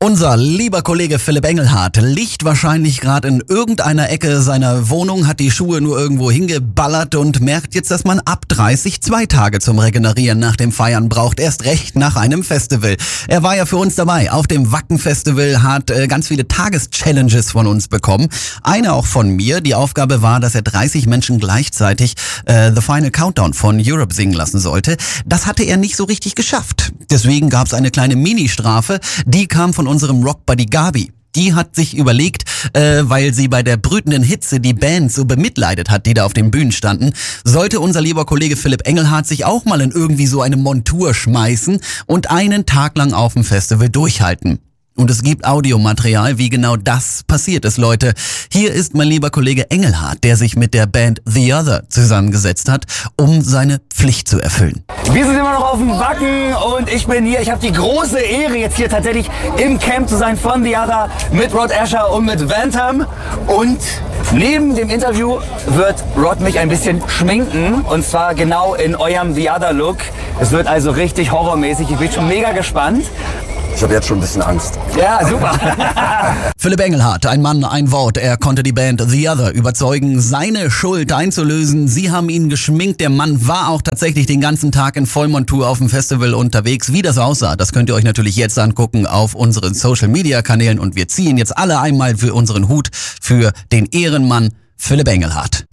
Unser lieber Kollege Philipp Engelhardt liegt wahrscheinlich gerade in irgendeiner Ecke seiner Wohnung, hat die Schuhe nur irgendwo hingeballert und merkt jetzt, dass man ab 30 2 Tage zum Regenerieren nach dem Feiern braucht. Erst recht nach einem Festival. Er war ja für uns dabei auf dem Wacken-Festival, hat ganz viele Tageschallenges von uns bekommen. Eine auch von mir. Die Aufgabe war, dass er 30 Menschen gleichzeitig The Final Countdown von Europe singen lassen sollte. Das hatte er nicht so richtig geschafft. Deswegen gab es eine kleine Mini-Strafe. Die kam von unserem Rockbuddy Gabi. Die hat sich überlegt, weil sie bei der brütenden Hitze die Band so bemitleidet hat, die da auf den Bühnen standen, sollte unser lieber Kollege Philipp Engelhardt sich auch mal in irgendwie so eine Montur schmeißen und einen Tag lang auf dem Festival durchhalten. Und es gibt Audiomaterial, wie genau das passiert ist, Leute. Hier ist mein lieber Kollege Engelhardt, der sich mit der Band The Other zusammengesetzt hat, um seine Pflicht zu erfüllen. Wir sind immer noch auf dem Wacken und ich bin hier. Ich habe die große Ehre, jetzt hier tatsächlich im Camp zu sein von The Other mit Rod Asher und mit Vantam. Und neben dem Interview wird Rod mich ein bisschen schminken, und zwar genau in eurem The Other Look. Es wird also richtig horrormäßig. Ich bin schon mega gespannt. Ich habe jetzt schon ein bisschen Angst. Ja, super. Philipp Engelhardt, ein Mann, ein Wort. Er konnte die Band The Other überzeugen, seine Schuld einzulösen. Sie haben ihn geschminkt. Der Mann war auch tatsächlich den ganzen Tag in Vollmontur auf dem Festival unterwegs. Wie das aussah, das könnt ihr euch natürlich jetzt angucken auf unseren Social-Media-Kanälen. Und wir ziehen jetzt alle einmal für unseren Hut für den Ehrenmann Philipp Engelhardt.